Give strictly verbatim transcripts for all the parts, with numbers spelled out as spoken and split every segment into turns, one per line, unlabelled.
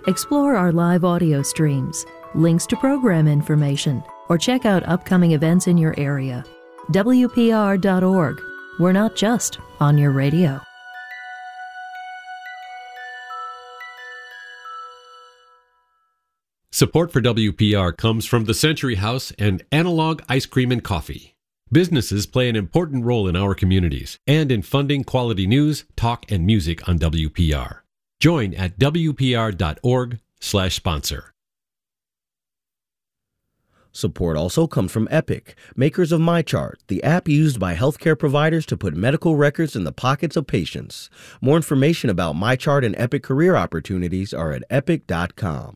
Explore our live audio streams, links to program information, or check out upcoming events in your area. W P R dot org. We're not just on your radio.
Support for W P R comes from the Century House and Analog Ice Cream and Coffee. Businesses play an important role in our communities and in funding quality news, talk, and music on W P R. Join at W P R dot org slash sponsor.
Support also comes from Epic, makers of MyChart, the app used by healthcare providers to put medical records in the pockets of patients. More information about MyChart and Epic career opportunities are at epic dot com.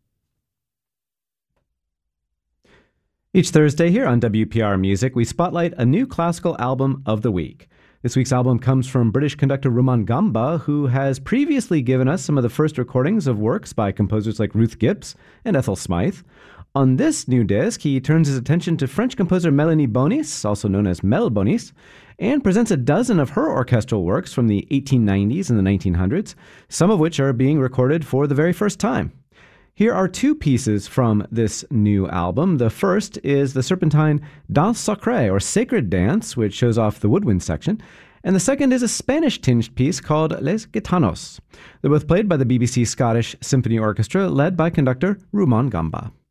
Each Thursday here on W P R Music, we spotlight a new classical album of the week. This week's album comes from British conductor Rumangamba, who has previously given us some of the first recordings of works by composers like Ruth Gibbs and Ethel Smythe. On this new disc, he turns his attention to French composer Mélanie Bonis, also known as Mel Bonis, and presents a dozen of her orchestral works from the eighteen nineties and the nineteen hundreds, some of which are being recorded for the very first time. Here are two pieces from this new album. The first is the Serpentine Danse Sacrée, or Sacred Dance, which shows off the woodwind section. And the second is a Spanish-tinged piece called Les Gitanos. They're both played by the B B C Scottish Symphony Orchestra, led by conductor Rumangamba.